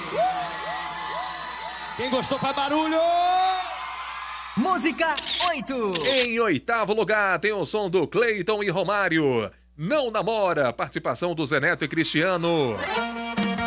Quem gostou faz barulho! Música 8. Em oitavo lugar, tem o som do Cleiton e Romário. Não namora, participação do Zé Neto e Cristiano.